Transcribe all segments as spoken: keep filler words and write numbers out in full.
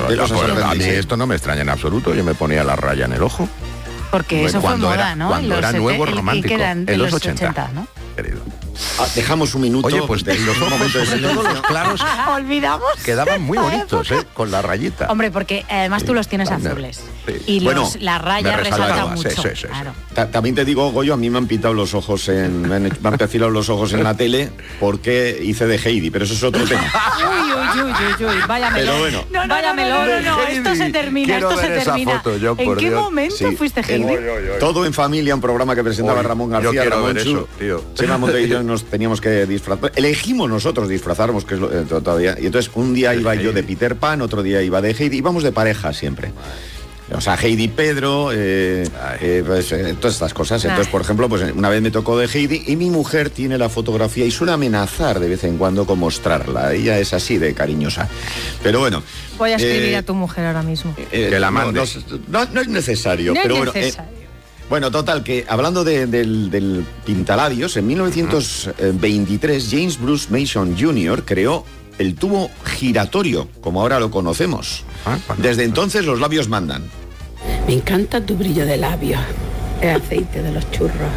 Pero, no, pero a mí esto no me extraña en absoluto. Yo me ponía la raya en el ojo. Porque eso fue moda, era, ¿no? Cuando los era nuevo romántico, en, en los ochenta, ochenta, ¿no? Querido. Ah, dejamos un minuto. Oye, pues de los ojos, sobre todo los claros, olvidamos. Quedaban muy bonitos, ¿eh? Con la rayita. Hombre, porque además tú los tienes azules. Sí. Y los, bueno, la raya resalta mucho. Sí, sí, sí, claro. Ta También te digo, Goyo, a mí me han pintado los ojos en, me han, me han perfilado los ojos en la tele porque hice de Heidi, pero eso es otro tema. Uy, uy, uy, uy, uy, vaya melón. Pero bueno. No, no, vaya melón, no, no, no, esto se termina, Quiero esto ver se esa termina. Foto, yo, ¿En qué Dios. momento sí. fuiste Heidi? En, todo en familia, un programa que presentaba Oy, Ramón García, Ramón Chu, Chema Monte y yo nos teníamos que disfrazar. Elegimos nosotros disfrazarnos, que es lo, eh, todavía. Y entonces un día iba yo de Peter Pan, otro día iba de Heidi, íbamos de pareja siempre. O sea, Heidi Pedro, eh, eh, pues, eh, todas estas cosas. Entonces, por ejemplo, pues una vez me tocó de Heidi y mi mujer tiene la fotografía y suele amenazar de vez en cuando con mostrarla. Ella es así de cariñosa. Pero bueno. Voy a escribir eh, a tu mujer ahora mismo. Eh, que la mande. No, no, no es necesario. No pero es bueno, necesario. Eh, Bueno, total, que hablando de, del, del pintalabios, en mil novecientos veintitrés James Bruce Mason junior creó el tubo giratorio, como ahora lo conocemos. Desde entonces los labios mandan. Me encanta tu brillo de labios, el aceite de los churros.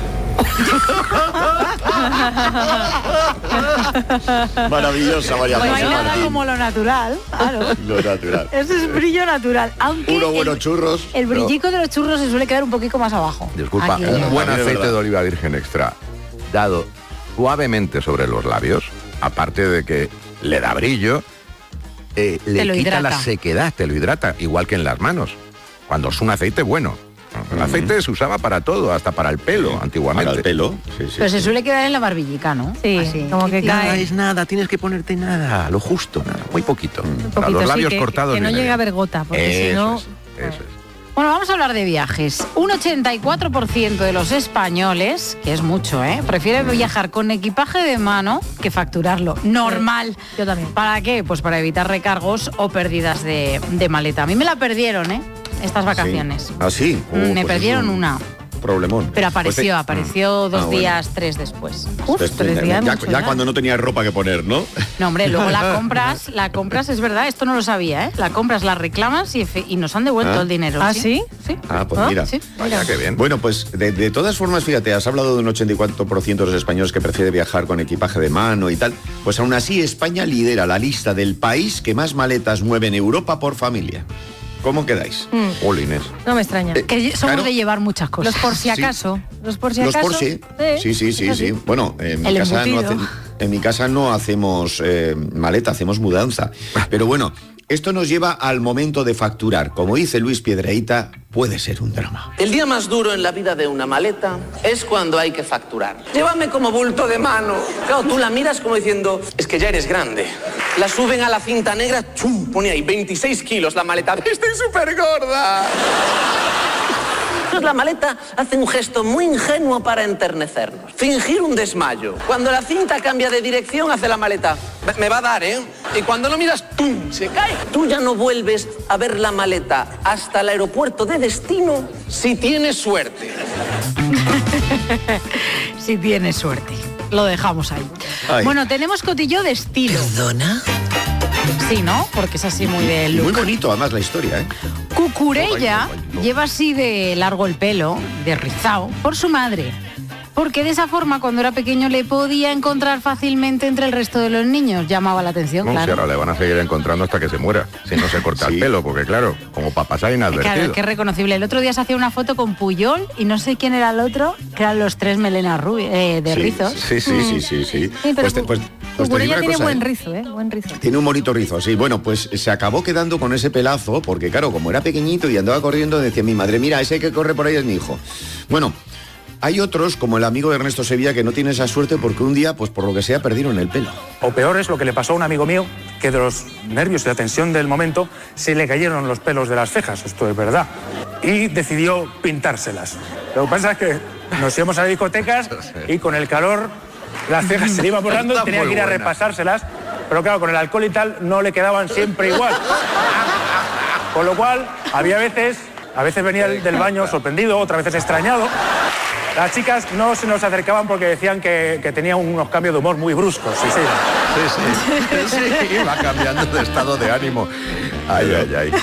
Maravillosa, María No José hay nada Martín. como lo natural, claro. Lo natural. Eso es brillo natural. Aunque Unos buenos el, churros. El brillico no. de los churros se suele quedar un poquito más abajo. Disculpa, Aquí, un ya. buen Aquí de aceite verdad. de oliva virgen extra dado suavemente sobre los labios, aparte de que le da brillo, eh, le lo quita hidrata. la sequedad, te lo hidrata, igual que en las manos, cuando es un aceite bueno. El Mm. aceite se usaba para todo, hasta para el pelo, antiguamente. Para el pelo. Sí, sí, Pero se sí. suele quedar en la barbillica, ¿no? Sí, Así. como que Nada cae. es nada, tienes que ponerte nada, lo justo, nada, muy poquito. Un Para poquito, los sí, labios que, cortados. que no viene llegue a bien. haber gota, porque si Eso no... es, eso es. Bueno, vamos a hablar de viajes. Un ochenta y cuatro por ciento de los españoles, que es mucho, ¿eh?, prefiere viajar con equipaje de mano que facturarlo. Normal. Yo también. ¿Para qué? Pues para evitar recargos o pérdidas de, de maleta. A mí me la perdieron, ¿eh?, estas vacaciones. Sí. ¿Ah, sí? Oh, me pues perdieron es un una. Problemón. Pero apareció, Pues te- apareció dos Ah, bueno. días, tres después. Uf, Pues, tres ya, días ya, mucho, ya ¿eh? cuando no tenías ropa que poner, ¿no? No, hombre, luego la compras, la compras, es verdad, esto no lo sabía, ¿eh? La compras, la reclamas y, efe- y nos han devuelto ¿Ah? el dinero. ¿Ah, sí? Sí. Ah, pues Ah, mira. Sí. Vaya, qué bien. Bueno, pues de, de todas formas, fíjate, has hablado de un ochenta y cuatro por ciento de los españoles que prefiere viajar con equipaje de mano y tal. Pues aún así, España lidera la lista del país que más maletas mueve en Europa por familia. ¿Cómo quedáis? Mm, Hola, Inés. no me extraña. Eh, Que somos Claro. de llevar muchas cosas. Los por si sí. acaso. Los por si Los acaso. por sí. Sí, sí, sí, es así. sí. Bueno, en mi, El casa no embutido. hace- en mi casa no hacemos eh, maleta, hacemos mudanza. Pero bueno, esto nos lleva al momento de facturar. Como dice Luis Piedrahita, puede ser un drama. El día más duro en la vida de una maleta es cuando hay que facturar. Llévame como bulto de mano. Claro, tú la miras como diciendo, es que ya eres grande. La suben a la cinta negra, chum, pone ahí veintiséis kilos la maleta. ¡Estoy súper gorda! La maleta hace un gesto muy ingenuo para enternecernos. Fingir un desmayo. Cuando la cinta cambia de dirección, hace la maleta. Me- Me va a dar, ¿eh? Y cuando lo miras, ¡tum!, se cae. Tú ya no vuelves a ver la maleta hasta el aeropuerto de destino si tienes suerte. Si tienes suerte. Lo dejamos ahí. Ay. Bueno, tenemos cotillo de estilo. ¿Perdona? Sí, ¿no? Porque es así muy de Y look. muy bonito, además, la historia, ¿eh? Cucurella Ay, no, ay, no. lleva así de largo el pelo, de rizao, por su madre. Porque de esa forma, cuando era pequeño, le podía encontrar fácilmente entre el resto de los niños. Llamaba la atención, No, si claro. ahora le van a seguir encontrando hasta que se muera, si no se corta Sí. el pelo, porque claro, como para pasar inadvertido. Claro, que es reconocible. El otro día se hacía una foto con Puyol y no sé quién era el otro, que eran los tres melenas rubi- eh, de Sí, rizos. Sí, sí, sí, sí, sí. Sí, pero Pues te- pues- pues te digo Cucurella una tiene cosa, buen ¿eh? rizo, ¿eh? Buen rizo. Tiene un bonito rizo, sí. Bueno, pues se acabó quedando con ese pelazo, porque claro, como era pequeñito y andaba corriendo, decía mi madre, mira, ese que corre por ahí es mi hijo. Bueno, hay otros, como el amigo de Ernesto Sevilla, que no tiene esa suerte porque un día, pues por lo que sea, perdieron el pelo. O peor es lo que le pasó a un amigo mío, que de los nervios y la tensión del momento se le cayeron los pelos de las cejas, esto es verdad, y decidió pintárselas. Lo que pasa es que nos íbamos a discotecas y con el calor las cejas se le iban borrando y Está tenía muy que ir a buena. repasárselas, pero claro, con el alcohol y tal no le quedaban siempre igual. Con lo cual, había veces, a veces venía del del baño sorprendido, otras veces extrañado. Las chicas no se nos acercaban porque decían que, que tenía unos cambios de humor muy bruscos. Sí, sí. Sí, sí, sí, va cambiando de estado de ánimo. Ay, ay, ay.